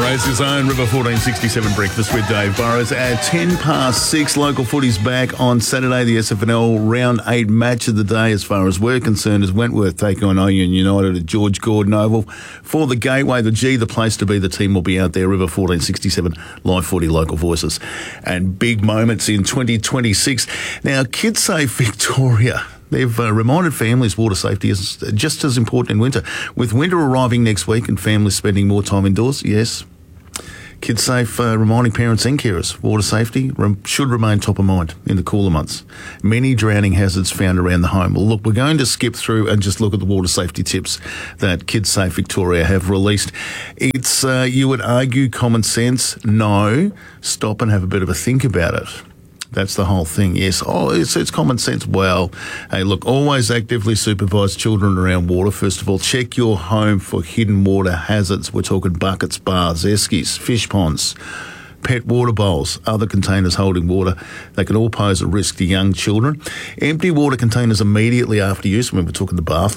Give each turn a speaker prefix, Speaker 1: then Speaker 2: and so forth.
Speaker 1: Racers own River 1467 breakfast with Dave Burrows at 6:10. Local footy's back on Saturday. The SFNL round 8 match of the day, as far as we're concerned, is Wentworth taking on Oyen United at George Gordon Oval. For the Gateway, the G, the place to be, the team will be out there. River 1467, live footy, local voices. And big moments in 2026. Now, KidSafe Victoria, they've reminded families water safety is just as important in winter. With winter arriving next week and families spending more time indoors, yes, KidSafe reminding parents and carers water safety should remain top of mind in the cooler months. Many drowning hazards found around the home. Well, look, we're going to skip through and just look at the water safety tips that KidSafe Victoria have released. It's, you would argue, common sense. No, stop and have a bit of a think about it. That's the whole thing, yes. Oh, it's common sense. Well, hey, look, always actively supervise children around water. First of all, check your home for hidden water hazards. We're talking buckets, bars, eskies, fish ponds, pet water bowls, other containers holding water. They can all pose a risk to young children. Empty water containers immediately after use, when we're talking the bath